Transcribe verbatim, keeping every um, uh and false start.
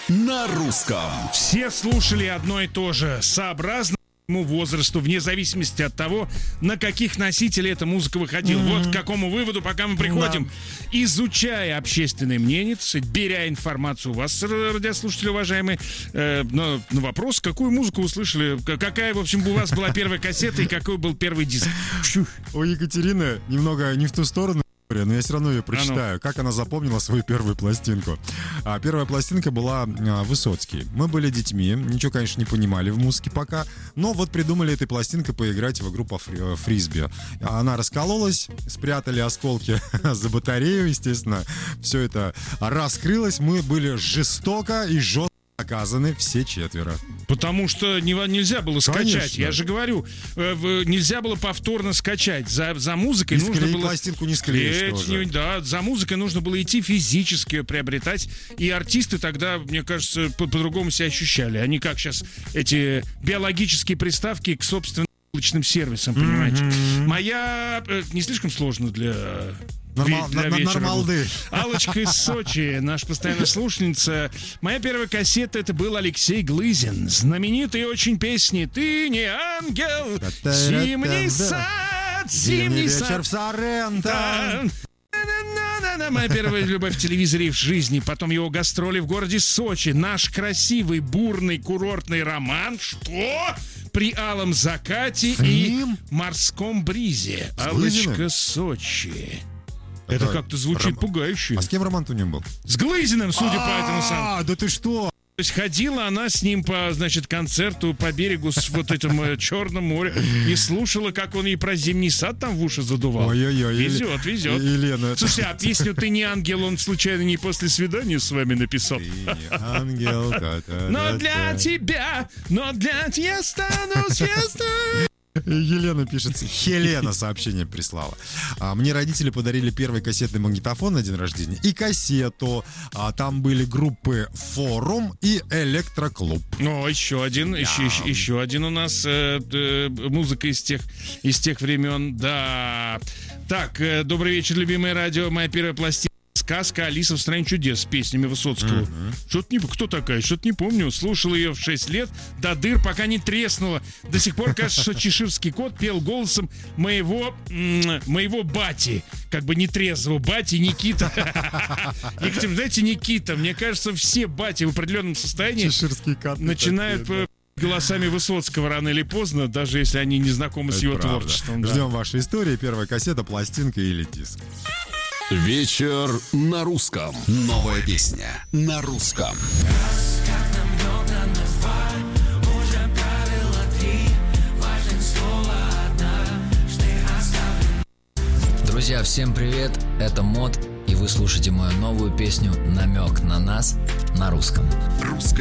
на русском. Все слушали одно и то же, сообразно своему возрасту, вне зависимости от того, на каких носителей эта музыка выходила. Mm-hmm. Вот к какому выводу пока мы приходим. Да. Изучая общественное мнение, беря информацию у вас, радиослушатели уважаемые, э, на, на вопрос, какую музыку вы слышали, какая, в общем, у вас была первая кассета и какой был первый диск. У Екатерины немного не в ту сторону, но я все равно ее прочитаю. А ну. Как она запомнила свою первую пластинку. А, первая пластинка была а, Высоцкий. Мы были детьми, ничего, конечно, не понимали в музыке пока, но вот придумали этой пластинкой поиграть в игру по фри- фрисби. Она раскололась, спрятали осколки за батарею, естественно. Все это раскрылось. Мы были жестоко и жестко наказаны все четверо. Потому что не, нельзя было скачать. Конечно. Я же говорю, э, нельзя было повторно скачать. За, за музыкой и нужно склеить было... пластинку не склеишь тоже. Да, за музыкой нужно было идти физически ее приобретать. И артисты тогда, мне кажется, по- по-другому себя ощущали. Они как сейчас эти биологические приставки к собственным облачным сервисам, понимаете. Mm-hmm. Моя... Э, не слишком сложно для... Нормал, для на, нормалды. Аллочка из Сочи, наша постоянная слушательница. Моя первая кассета — это был Алексей Глызин. Знаменитые очень песни «Ты не ангел», «Зимний сад», «Зимний вечер сад». в Соренто. Моя первая любовь в телевизоре и в жизни. Потом его гастроли в городе Сочи. Наш красивый, бурный, курортный роман. Что? При алом закате и морском бризе. Аллочка, Сочи. Это, Это как-то звучит Ром... пугающе. А с кем роман-то у него был? С Глызиным, судя по этому самому. А, да ты что? То есть ходила она с ним по, значит, концерту по берегу с вот этим Черным морем и слушала, как он ей про зимний сад там в уши задувал. Ой-ой-ой. Везет, везет. Елена. Слушайте, а песню «Ты не ангел» он случайно не после свидания с вами написал? Ты не ангел. Но для тебя, но для тебя я стану звездой. Елена пишет, Хелена сообщение прислала. А, мне родители подарили первый кассетный магнитофон на день рождения и кассету. А, там были группы «Форум» и «Электроклуб». О, еще один, да. еще, еще, еще один у нас э, э, музыка из тех, из тех времен. Да. Так, э, добрый вечер, любимое радио. Моя первая пластинка. Сказка «Алиса в стране чудес» с песнями Высоцкого. Uh-huh. Что-то не... Кто такая? Что-то не помню. Слушал ее в шесть лет до дыр, пока не треснула. До сих пор кажется, что чеширский кот пел голосом моего, м- моего бати. Как бы нетрезвого бати Никита. Екатерина, знаете, Никита, мне кажется, все бати в определенном состоянии чеширский кот начинают... голосами Высоцкого рано или поздно, даже если они не знакомы Это с его правда. творчеством. Да. Ждем вашей истории. Первая кассета, пластинка или диск. Вечер на русском. Новая песня на русском. Друзья, всем привет, это Мод, и вы слушаете мою новую песню «Намек на нас» на русском. Русская